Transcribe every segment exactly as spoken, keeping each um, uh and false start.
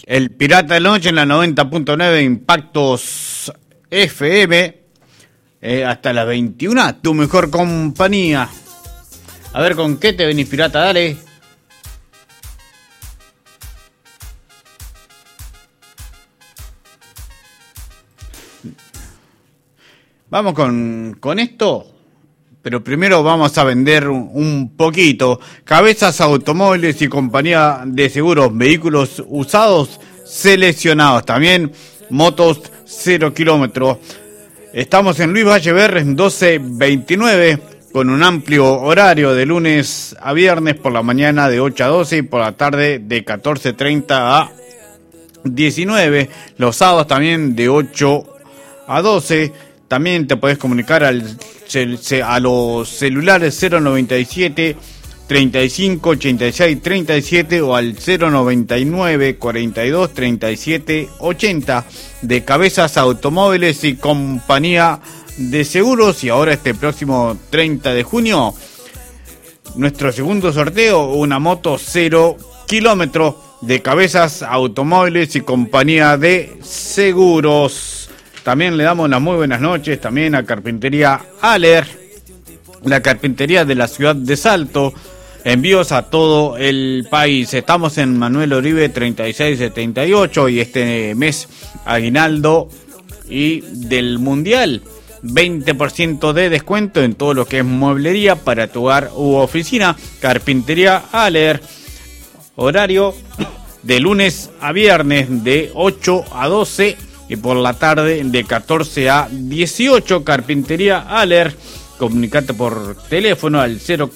El Pirata de la Noche en la noventa punto nueve Impactos F M. Eh, hasta las veintiuna, tu mejor compañía. A ver, ¿con qué te venís, pirata? Dale. Vamos con, con esto. Pero primero vamos a vender un, un poquito. Cabezas Automóviles y Compañía de Seguros, vehículos usados seleccionados. También motos cero kilómetros. Estamos en Luis Valle Berres doce veintinueve con un amplio horario de lunes a viernes por la mañana de ocho a doce y por la tarde de catorce treinta a diecinueve. Los sábados también de ocho a doce. También te podés comunicar al, a los celulares cero noventa y siete treinta y cinco ochenta y seis treinta y siete o al cero noventa y nueve cuarenta y dos treinta y siete ochenta de Cabezas Automóviles y Compañía de Seguros. Y ahora este próximo treinta de junio, nuestro segundo sorteo, una moto cero kilómetros de Cabezas Automóviles y Compañía de Seguros. También le damos las muy buenas noches también a Carpintería Aller, la carpintería de la ciudad de Salto. Envíos a todo el país. Estamos en Manuel Oribe treinta y seis setenta y ocho y este mes aguinaldo y del mundial. veinte por ciento de descuento en todo lo que es mueblería para tu hogar u oficina. Carpintería Aller. Horario de lunes a viernes de ocho a doce y por la tarde de catorce a dieciocho. Carpintería Aller. Comunicate por teléfono al cero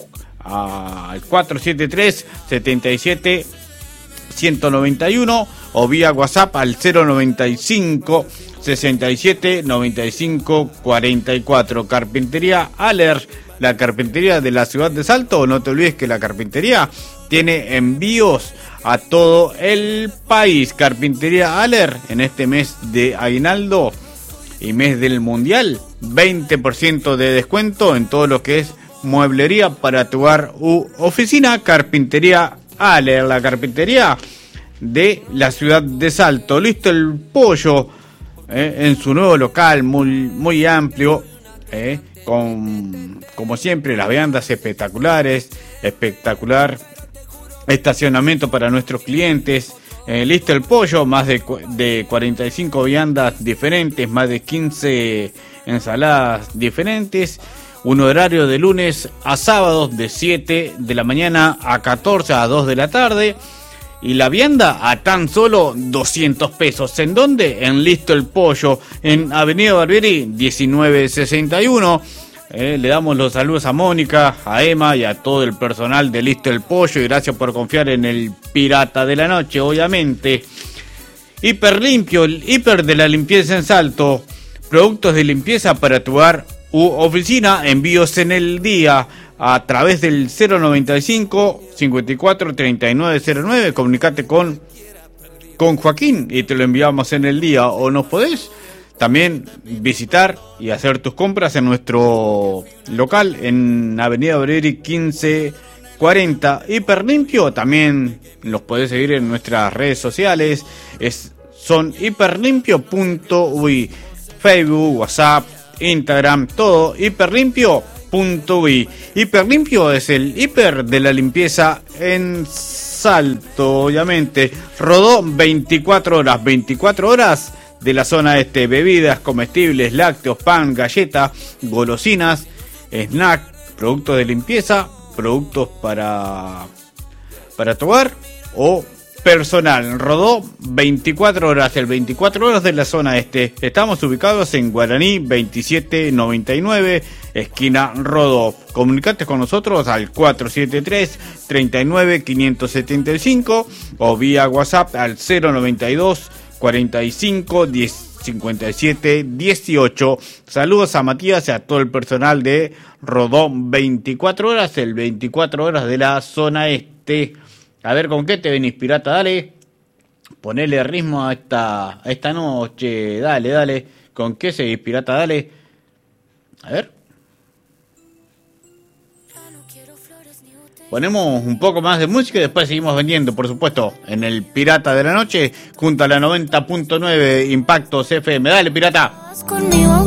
al cuatro siete tres setenta y siete ciento noventa y uno o vía WhatsApp al cero noventa y cinco sesenta y siete noventa y cinco cuarenta y cuatro. Carpintería Aller, la carpintería de la ciudad de Salto. No te olvides que la carpintería tiene envíos a todo el país. Carpintería Aller en este mes de aguinaldo y mes del mundial, veinte por ciento de descuento en todo lo que es mueblería para tu hogar u oficina. Carpintería Aller, la carpintería de la ciudad de Salto. Listo el pollo eh, en su nuevo local, muy, muy amplio, eh, con, como siempre, las viandas espectaculares, espectacular estacionamiento para nuestros clientes. Eh, listo el pollo, más de, de cuarenta y cinco viandas diferentes, más de quince ensaladas diferentes. Un horario de lunes a sábados de siete de la mañana a catorce a dos de la tarde. Y la vianda a tan solo doscientos pesos. ¿En dónde? En Listo el Pollo, en Avenida Barbieri diecinueve sesenta y uno. Eh, le damos los saludos a Mónica, a Emma y a todo el personal de Listo el Pollo. Y gracias por confiar en el Pirata de la Noche, obviamente. Hiper Limpio, el hiper de la limpieza en Salto. Productos de limpieza para tu hogar u oficina, envíos en el día a través del cero noventa y cinco cincuenta y cuatro treinta y nueve cero nueve. Comunicate con, con Joaquín y te lo enviamos en el día. O nos podés también visitar y hacer tus compras en nuestro local en Avenida Barbieri quince cuarenta. Hiper Limpio, también los podés seguir en nuestras redes sociales. Es, son hiperlimpio punto uy, Facebook, WhatsApp, Instagram, todo hiperlimpio punto uy. Hiperlimpio es el hiper de la limpieza en Salto, obviamente. Rodó veinticuatro horas, veinticuatro horas de la zona este. Bebidas, comestibles, lácteos, pan, galleta, golosinas, snack, productos de limpieza, productos para para tu hogar o personal. Rodó veinticuatro horas, el veinticuatro horas de la zona este. Estamos ubicados en Guaraní veintisiete noventa y nueve, esquina Rodó. Comunicate con nosotros al cuatro siete tres treinta y nueve quinientos setenta y cinco o vía WhatsApp al cero noventa y dos cuarenta y cinco diez cincuenta y siete dieciocho. Saludos a Matías y a todo el personal de Rodó veinticuatro horas, el veinticuatro horas de la zona este. A ver, ¿con qué te venís, pirata? Dale. Ponele ritmo a esta, a esta noche. Dale, dale. ¿Con qué seguís, pirata? Dale. A ver. Ponemos un poco más de música y después seguimos vendiendo, por supuesto, en el Pirata de la Noche, junto a la noventa punto nueve Impactos F M. Dale, Pirata.